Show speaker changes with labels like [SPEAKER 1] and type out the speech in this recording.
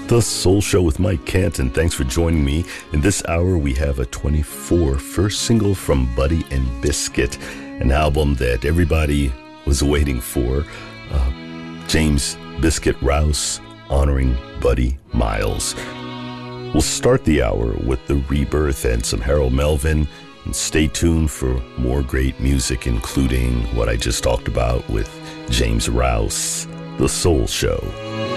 [SPEAKER 1] The Soul Show with Mike Canton. Thanks for joining me. In this hour, we have a 24 first single from Buddy and Biscuit, an album that everybody was waiting for. James Biscuit Rouse honoring Buddy Miles. We'll start the hour with The Rebirth and some Harold Melvin, and stay tuned for more great music, including what I just talked about with James Rouse, The Soul Show.